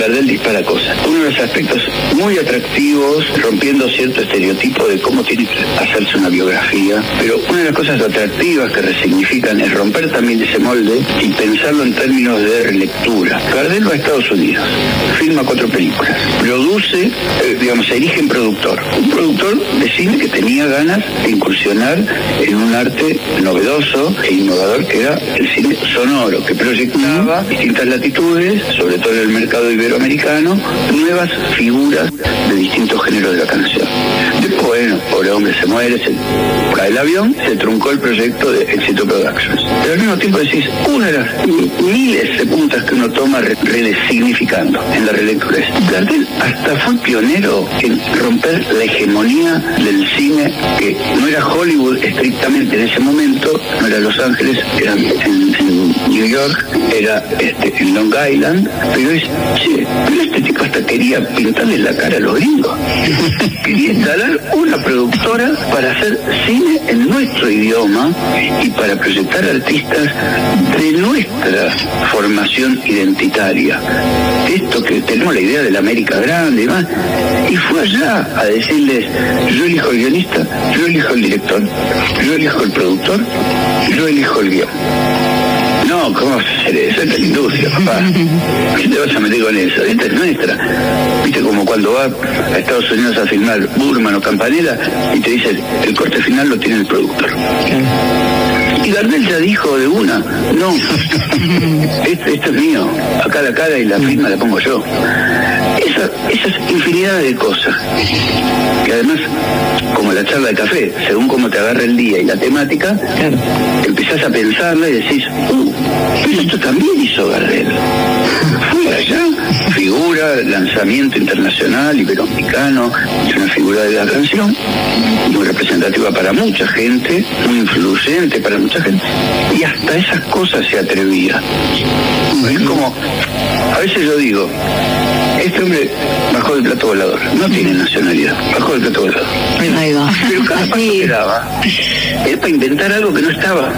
Gardel dispara cosas. Uno de los aspectos muy atractivos, rompiendo cierto estereotipo de cómo tiene que hacerse una biografía, pero una de las cosas atractivas que resignifican es romper también ese molde y pensarlo en términos de relectura. Gardel va a Estados Unidos, filma 4 películas, produce, se erige en productor. Un productor de cine que tenía ganas de incursionar en un arte novedoso e innovador que era el cine sonoro, que proyectaba distintas latitudes, sobre todo en el mercado iberoamericano, nuevas figuras de distintos géneros de la canción. Después, bueno, pobre hombre se muere, se cae el avión, se truncó el proyecto de Éxito Productions. Pero al mismo tiempo decís, una de las miles de puntas que uno toma resignificando en la relectura es, Gardel hasta fue pionero en romper la hegemonía del cine, que no era Hollywood estrictamente en ese momento, no era Los Ángeles, era en New York, era en Long Island, pero pero este tipo hasta quería pintarle la cara a los gringos. Quería instalar una productora para hacer cine en nuestro idioma y para proyectar artistas de nuestra formación identitaria. Esto que tenemos la idea de la América grande y demás, y fue allá a decirles, yo elijo el guionista, yo elijo el director, yo elijo el productor, yo elijo el guión. No, ¿cómo vas a hacer eso? Esta es la industria, papá. ¿Qué te vas a meter con eso? Esta es nuestra. Viste como cuando va a Estados Unidos a filmar Burman o Campanella y te dicen, el corte final lo tiene el productor. Y Gardel ya dijo de una, no, esto es mío, acá la cara y la firma la pongo yo. Esas infinidad de cosas, que además, como la charla de café, según cómo te agarra el día y la temática, empezás a pensarla y decís, pero esto también hizo Gardel. Fue allá, figura, lanzamiento internacional, iberoamericano, es una figura de la canción, muy representativa para mucha gente, muy influyente para mucha gente, y hasta esas cosas se atrevía. Es como, a veces yo digo, este hombre bajó del plato volador, no tiene nacionalidad, bajó del plato volador. Ahí va. Pero cada paso que daba era para inventar algo que no estaba.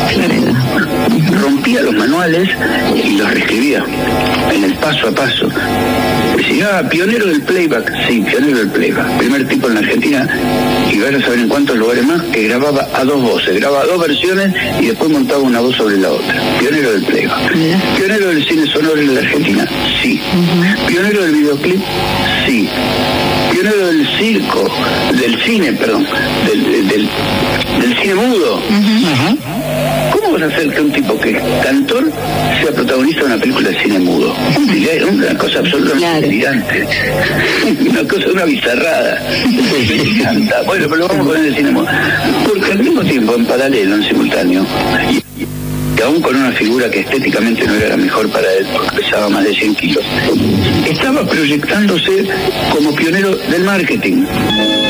Rompía los manuales y los reescribía en el paso a paso. Decía, pionero del playback. Sí, pionero del playback. Primer tipo en la Argentina, y van a saber en cuántos lugares más, que grababa a 2 voces, grababa 2 versiones y después montaba una voz sobre la otra. Pionero del playback. Pionero del cine sonoro en la Argentina. Sí. Pionero del videoclip. Sí. Pionero del circo, del cine, perdón, del cine mudo. ¿Cómo vas a hacer que un tipo que es cantor sea protagonista de una película de cine mudo? Una cosa absolutamente delirante. Una bizarrada. Me encanta. Bueno, pero lo vamos a poner en el cine mudo. Porque al mismo tiempo, en paralelo, en simultáneo, y aún con una figura que estéticamente no era la mejor para él, porque pesaba más de 100 kilos, estaba proyectándose como pionero del marketing.